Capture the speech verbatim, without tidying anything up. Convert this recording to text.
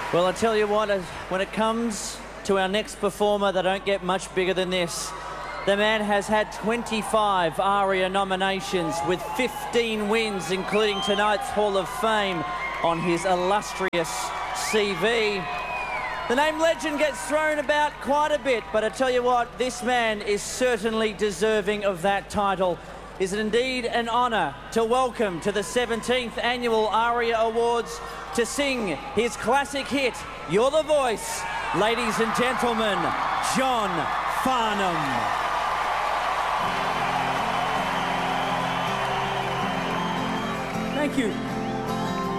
Well, I tell you what, as- when it comes to our next performer, they don't get much bigger than this. The man has had twenty-five ARIA nominations with fifteen wins, including tonight's Hall of Fame on his illustrious C V. The name legend gets thrown about quite a bit, but I tell you what, this man is certainly deserving of that title. Is it indeed an honour to welcome to the seventeenth Annual ARIA Awards to sing his classic hit, You're the Voice, ladies and gentlemen, John Farnham. Thank you.